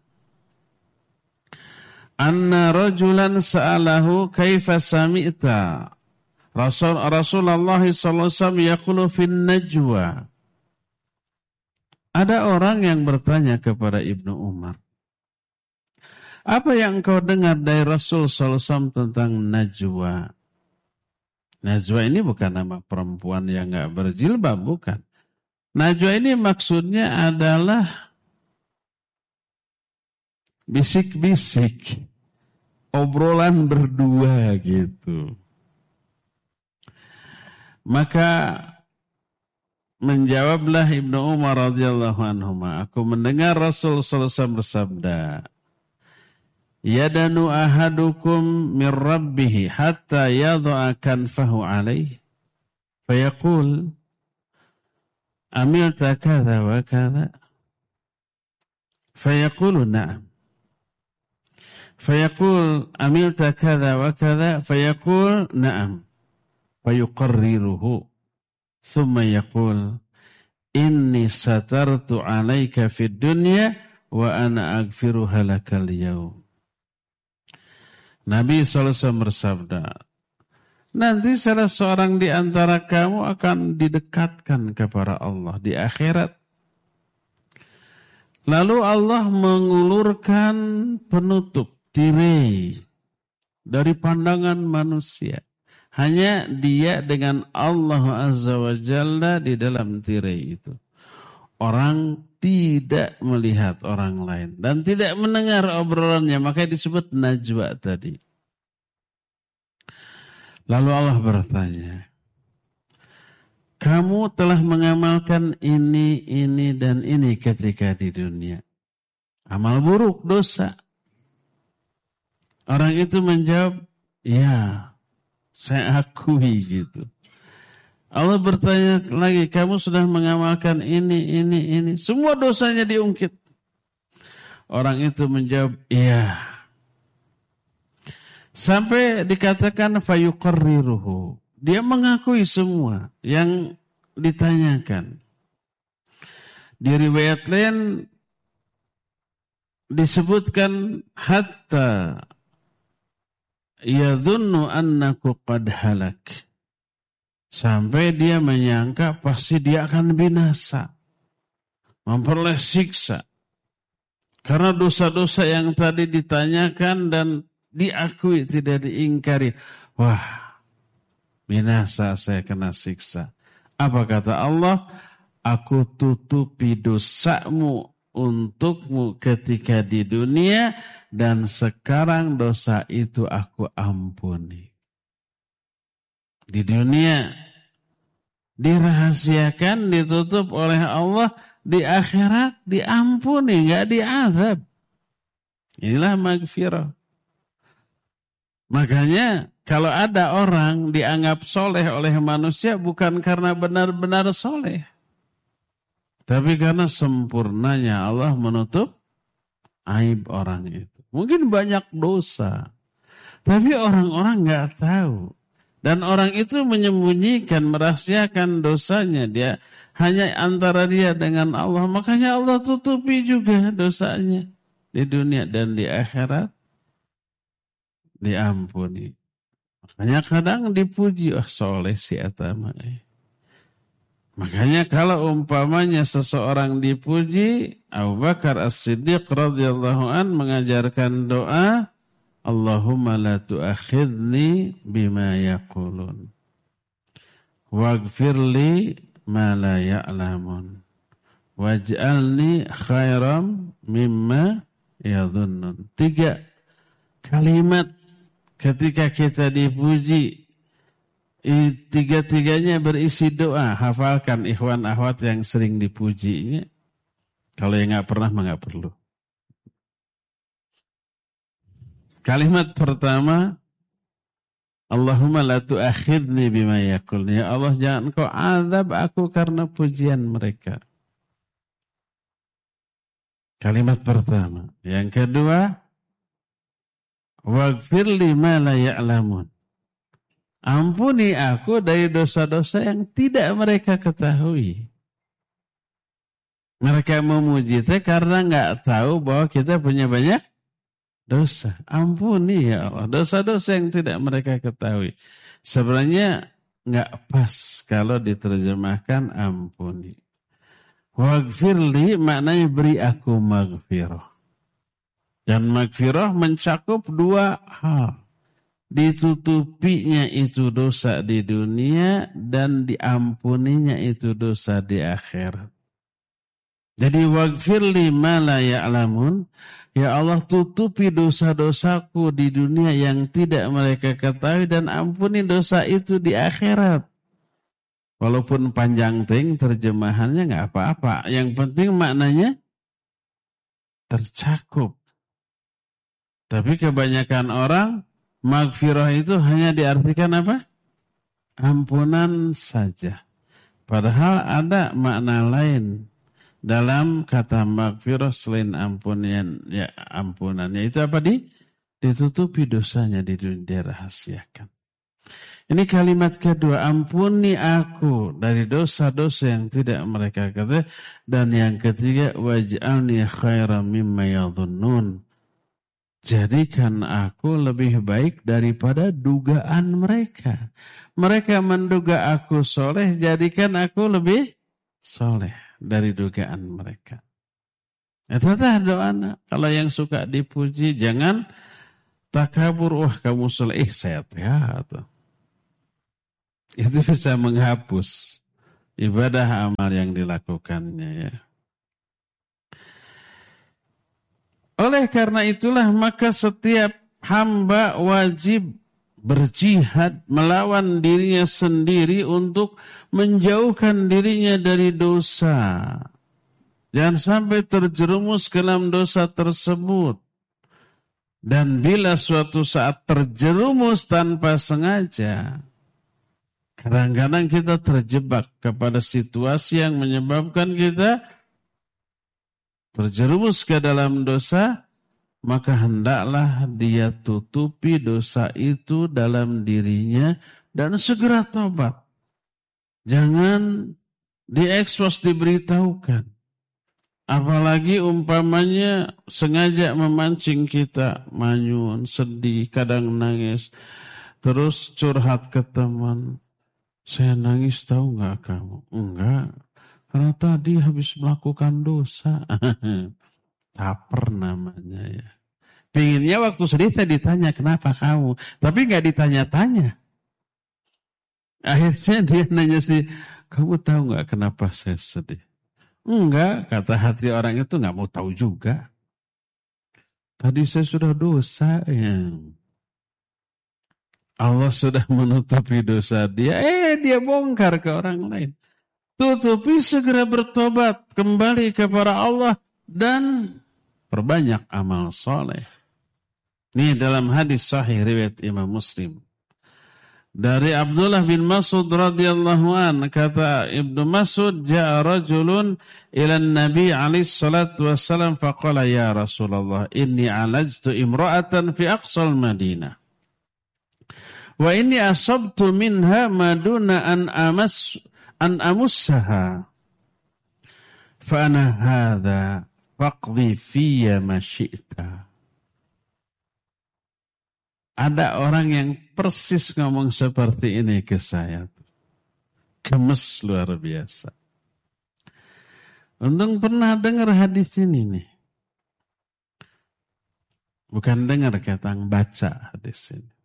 Speaker 4: Anna rajulan sa'alahu kaifa sami'ta Rasul Rasulullah sallallahu alaihi wasallam yaqulu fin najwa. Ada orang yang bertanya kepada Ibnu Umar, apa yang engkau dengar dari Rasul sallallahu alaihi wasallam tentang najwa? Najwa ini bukan nama perempuan yang enggak berjilbab, bukan. Najwa ini maksudnya adalah bisik-bisik, obrolan berdua gitu. Maka menjawablah Ibnu Umar radhiyallahu anhu, aku mendengar Rasul sallallahu alaihi wasallam bersabda, yadanu ahadukum min rabbih hatta yadha'a kanfahu alaihi fayaqul amilta kadha wa kadha fayaqulu na'am fayaqul amilta kadha wa kadha fayaqul na'am fayuqarriruhu thumma yaqul inni satartu alaika fid dunya wa ana aghfiruha lakal yaum. Nabi sallallahu alaihi wasallam bersabda, nanti salah seorang di antara kamu akan didekatkan kepada Allah di akhirat. Lalu Allah mengulurkan penutup, tirai dari pandangan manusia. Hanya dia dengan Allah Azza wa Jalla di dalam tirai itu. Orang tidak melihat orang lain dan tidak mendengar obrolannya, makanya disebut najwa tadi. Lalu Allah bertanya, kamu telah mengamalkan ini, ini, dan ini ketika di dunia. Amal buruk, dosa. Orang itu menjawab, ya, saya akui gitu. Allah bertanya lagi, kamu sudah mengamalkan ini, ini, ini. Semua dosanya diungkit. Orang itu menjawab, iya. Sampai dikatakan fayuqarriruhu. Dia mengakui semua yang ditanyakan. Di riwayat lain disebutkan hatta yadhunnu annaku qad halak. Sampai dia menyangka pasti dia akan binasa. Memperoleh siksa. Karena dosa-dosa yang tadi ditanyakan dan diakui, tidak diingkari. Wah, binasa saya kena siksa. Apa kata Allah? Aku tutupi dosamu untukmu ketika di dunia. Dan sekarang dosa itu aku ampuni. Di dunia dirahasiakan, ditutup oleh Allah, di akhirat diampuni, enggak diazab. Inilah maghfirah. Makanya kalau ada orang dianggap soleh oleh manusia bukan karena benar-benar soleh, tapi karena sempurnanya Allah menutup aib orang itu. Mungkin banyak dosa, tapi orang-orang enggak tahu. Dan orang itu menyembunyikan, merahasiakan dosanya. Dia hanya antara dia dengan Allah. Makanya Allah tutupi juga dosanya. Di dunia dan di akhirat diampuni. Makanya kadang dipuji, oh soleh si atama. Makanya kalau umpamanya seseorang dipuji, Abu Bakar As-Siddiq radhiyallahu an mengajarkan doa, Allahumma la tu'akhidni bima yaqulun waghfirli ma la ya'lamun waj'alni khairam mimma yadhunnun. Tiga kalimat ketika kita dipuji, tiga-tiganya berisi doa. Hafalkan ikhwan akhwat yang sering dipujinya. Kalau yang gak pernah mah gak perlu. Kalimat pertama, Allahumma la tu'akhidni bima yaqul. Ya Allah, jangan kau azab aku karena pujian mereka. Kalimat pertama. Yang kedua, waghfirli ma la ya'lamun. Ampuni aku dari dosa-dosa yang tidak mereka ketahui. Mereka memuji kita karena enggak tahu bahwa kita punya banyak dosa. Ampuni ya Allah dosa-dosa yang tidak mereka ketahui. Sebenarnya enggak pas kalau diterjemahkan ampuni. Waghfirli maknanya beri aku maghfirah. Dan maghfirah mencakup dua hal. Ditutupinya itu dosa di dunia dan diampuninya itu dosa di akhirat. Jadi waghfirli ma la ya'lamun. Ya Allah, tutupi dosa-dosaku di dunia yang tidak mereka ketahui dan ampuni dosa itu di akhirat. Walaupun panjang ting terjemahannya enggak apa-apa. Yang penting maknanya tercakup. Tapi kebanyakan orang maghfirah itu hanya diartikan apa? Ampunan saja. Padahal ada makna lain dalam kata maghfirah selain ampunian, ya ampunannya itu apa? Di ditutupi dosanya di dunia, dirahasiakan. Ini kalimat kedua, ampuni aku dari dosa-dosa yang tidak mereka ketahui. Dan yang ketiga, waj'alni khairan mimma yadhunnun. Jadikan aku lebih baik daripada dugaan mereka. Mereka menduga aku soleh, jadikan aku lebih soleh dari dugaan mereka. Itu dah doa. Kalau yang suka dipuji, jangan takabur. Wah kamu soleh, eh saya ya. Itu bisa menghapus ibadah amal yang dilakukannya ya. Oleh karena itulah maka setiap hamba wajib berjihad melawan dirinya sendiri untuk menjauhkan dirinya dari dosa. Jangan sampai terjerumus ke dalam dosa tersebut. Dan bila suatu saat terjerumus tanpa sengaja, kadang-kadang kita terjebak kepada situasi yang menyebabkan kita terjerumus ke dalam dosa, maka hendaklah dia tutupi dosa itu dalam dirinya dan segera tobat. Jangan diekspos, diberitahukan. Apalagi umpamanya sengaja memancing kita manyun, sedih, kadang nangis. Terus curhat ke teman. Saya nangis tahu nggak kamu? Enggak. Karena tadi habis melakukan dosa. Caper namanya ya. Pinginnya waktu sedih tadi ditanya kenapa kamu. Tapi nggak ditanya-tanya. Akhirnya dia nanya sih, kamu tahu nggak kenapa saya sedih? Enggak, kata hati orang itu nggak mau tahu juga. Tadi saya sudah dosa ya. Allah sudah menutupi dosa dia. Eh dia bongkar ke orang lain. Tutupi, segera bertobat. Kembali kepada Allah. Dan perbanyak amal soleh. Ini dalam hadis sahih riwayat Imam Muslim. Dari Abdullah bin Mas'ud radhiyallahu an, kata Ibnu Mas'ud, ja'a rajulun ila Nabi alaihi salatu wassalam faqala ya Rasulullah inni alajtu imra'atan fi aqsal Madinah. Wa inni asabtu minha maduna an amas an amussaha. Fa ana hadha faqdi fiyya ma syi'ta. Ada orang yang persis ngomong seperti ini ke saya. Gemes luar biasa. Untung pernah dengar hadis ini nih. Bukan dengar, kata baca hadis ini.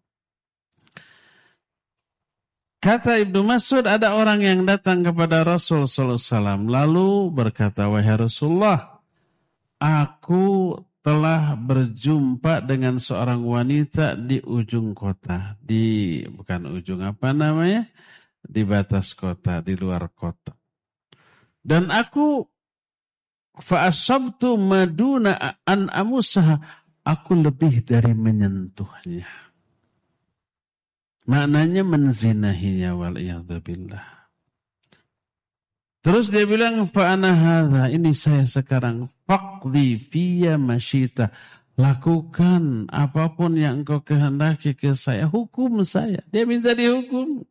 Speaker 4: Kata Ibnu Mas'ud, ada orang yang datang kepada Rasul sallallahu alaihi wasallam lalu berkata, wahai Rasulullah, aku telah berjumpa dengan seorang wanita di ujung kota, di bukan ujung apa namanya, di batas kota, di luar kota. Dan aku fa'asabtu maduna an amusaha, aku lebih dari menyentuhnya. Maknanya menzinahinya wal'iyadzubillah. Terus dia bilang, fa'ana hadha, ini saya sekarang, faqdi fiyya masyita, lakukan apapun yang engkau kehendaki ke saya, hukum saya. Dia minta dihukum.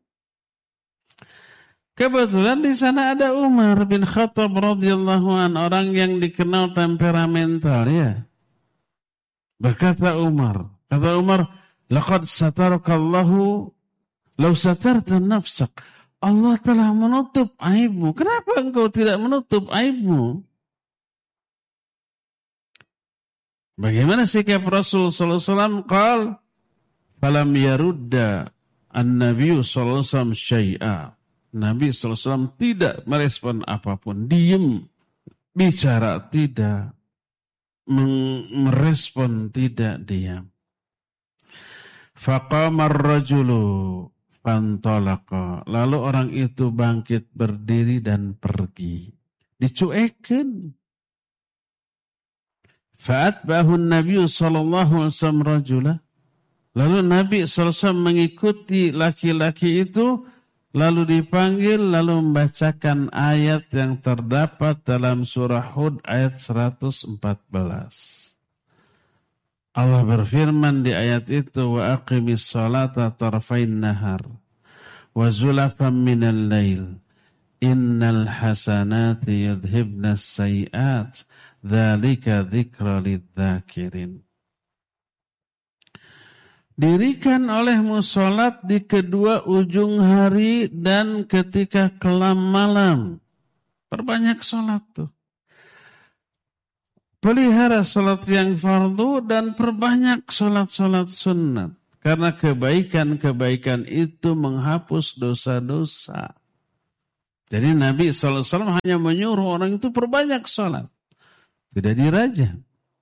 Speaker 4: Kebetulan di sana ada Umar bin Khattab radhiyallahu an, orang yang dikenal temperamental ya. Berkata Umar, kata Umar, laqad satarakallahu law satarta nafsak. Allah telah menutup aibmu. Kenapa engkau tidak menutup aibmu? Bagaimana sikap Rasul sallallahu alaihi wasallam? Qal falam yarudda an-nabiy sallallahu alaihi wasallam syai'a. Nabi sallallahu alaihi wasallam tidak merespon apapun, diam, bicara tidak, merespon tidak, diam. Faqama ar-rajulu fantalaqa. Lalu orang itu bangkit berdiri dan pergi. Dicuekin. Fa'atbahu an-nabiy sallallahu alaihi wasallam rajula. Lalu Nabi sallallahu alaihi wasallam mengikuti laki-laki itu, lalu dipanggil, lalu membacakan ayat yang terdapat dalam surah Hud ayat seratus empat belas. Allah berfirman di ayat itu, wa aqimis salata tarfain nahar wa zulafan minal lail innal hasanati yudhibnas sayiat dzalika dzikra lidzakirin. Dirikan olehmu salat di kedua ujung hari dan ketika kelam malam. Perbanyak salat tuh. pelihara sholat yang fardu dan perbanyak sholat-sholat sunnat. Karena kebaikan-kebaikan itu menghapus dosa-dosa. Jadi Nabi shallallahu alaihi wasallam hanya menyuruh orang itu perbanyak sholat. Tidak dirajam.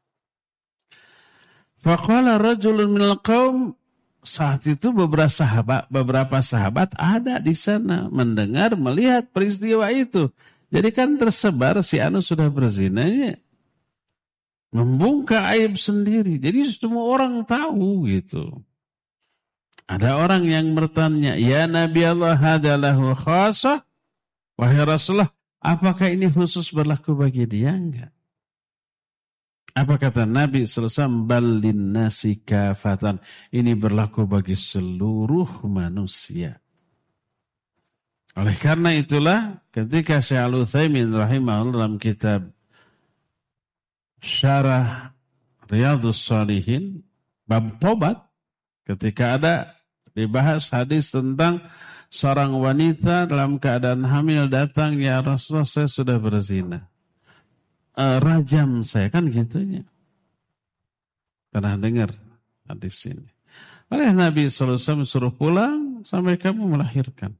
Speaker 4: Faqala rajulun minal qaum, saat itu beberapa sahabat, beberapa sahabat ada di sana mendengar, melihat peristiwa itu. Jadi kan tersebar si anu sudah berzinanya. Membungkam aib sendiri. Jadi semua orang tahu gitu. Ada orang yang bertanya, ya Nabi Allah hadalahu khasah, wahai Rasulullah, apakah ini khusus berlaku bagi dia? Enggak. Apa kata Nabi sallallahu alaihi wasallam? Ballin nasi kafatan. Ini berlaku bagi seluruh manusia. Oleh karena itulah, ketika Syekh Al-Utsaimin rahimahullah dalam kitab Syarah Riyadhus Shalihin, bab tobat, ketika ada dibahas hadis tentang seorang wanita dalam keadaan hamil datang, ya Rasulullah saya sudah berzina. Uh, rajam saya, kan gitunya. Pernah dengar hadis ini. Oleh Nabi shallallahu alaihi wasallam suruh pulang sampai kamu melahirkan.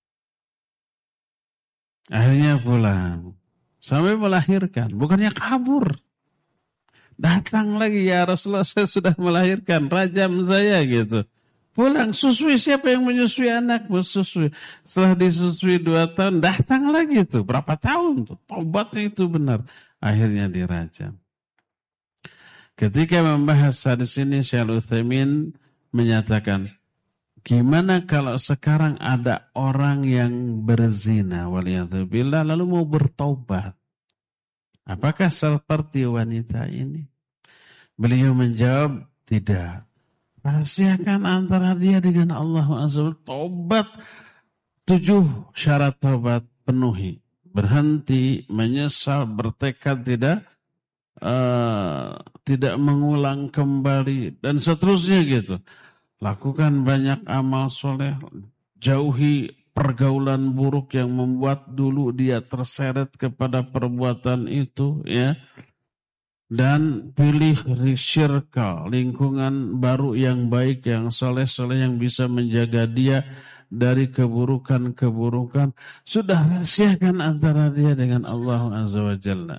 Speaker 4: Akhirnya pulang sampai melahirkan. Bukannya kabur. Datang lagi, ya Rasulullah saya sudah melahirkan, rajam saya gitu. Pulang, susui, siapa yang menyusui anakmu? Susui. Setelah disusui dua tahun, datang lagi tuh. Berapa tahun tuh? Tobatnya itu benar. Akhirnya dirajam. Ketika membahas hadis ini, Syekh Al-Utsaimin menyatakan, gimana kalau sekarang ada orang yang berzina, waliyadzubillah, lalu mau bertobat? Apakah seperti wanita ini? Beliau menjawab, tidak. Rahasiakan antara dia dengan Allah Azza wa Jalla. Tobat, tujuh syarat tobat penuhi. Berhenti, menyesal, bertekad tidak uh, tidak mengulang kembali dan seterusnya gitu. Lakukan banyak amal soleh, jauhi pergaulan buruk yang membuat dulu dia terseret kepada perbuatan itu, ya. Dan pilih circle, lingkungan baru yang baik, yang soleh-soleh, yang bisa menjaga dia dari keburukan-keburukan. Sudah rahasiakan antara dia dengan Allah Azza wa Jalla.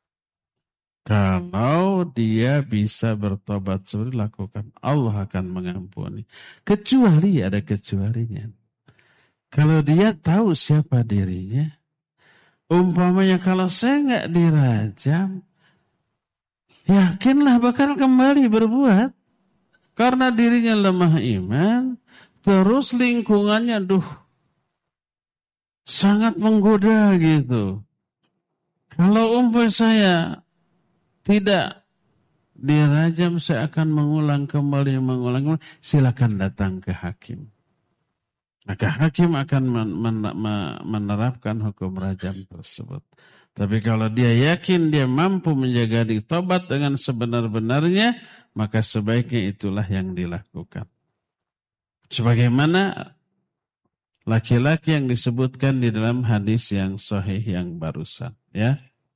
Speaker 4: Kalau dia bisa bertobat seperti lakukan, Allah akan mengampuni. Kecuali ada kecualinya. Kalau dia tahu siapa dirinya, umpamanya kalau saya nggak dirajam, yakinlah bakal kembali berbuat. Karena dirinya lemah iman, terus lingkungannya duh sangat menggoda gitu. Kalau umpamanya saya tidak dirajam, saya akan mengulang kembali, mengulang kembali. Silakan datang ke hakim. Maka hakim akan menerapkan hukum rajam tersebut. Tapi kalau dia yakin dia mampu menjaga diri tobat dengan sebenar-benarnya, maka sebaiknya itulah yang dilakukan. Sebagaimana laki-laki yang disebutkan di dalam hadis yang sahih yang barusan, ya.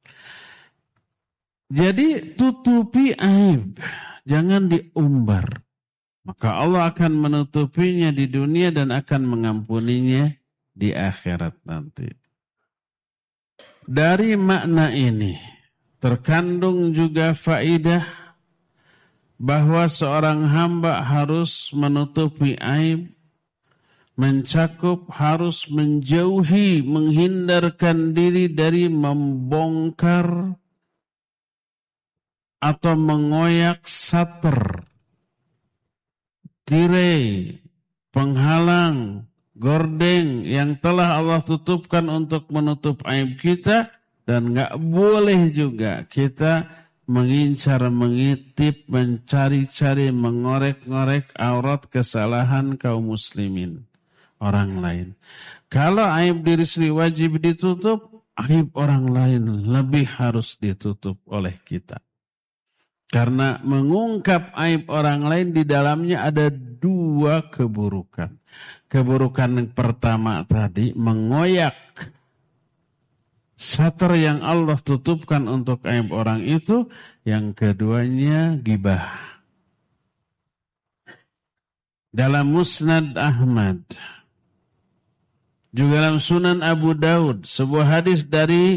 Speaker 4: Jadi tutupi aib, jangan diumbar. Maka Allah akan menutupinya di dunia dan akan mengampuninya di akhirat nanti. Dari makna ini terkandung juga faidah bahwa seorang hamba harus menutupi aib, mencakup, harus menjauhi, menghindarkan diri dari membongkar atau mengoyak sater, tirai, penghalang, gordeng yang telah Allah tutupkan untuk menutup aib kita, dan gak boleh juga kita mengincar, mengintip, mencari-cari, mengorek-ngorek aurat kesalahan kaum muslimin, orang lain. Kalau aib diri sendiri wajib ditutup, aib orang lain lebih harus ditutup oleh kita. Karena mengungkap aib orang lain di dalamnya ada dua keburukan. Keburukan yang pertama tadi mengoyak satar yang Allah tutupkan untuk aib orang itu. Yang keduanya gibah. Dalam Musnad Ahmad, juga dalam Sunan Abu Daud, sebuah hadis dari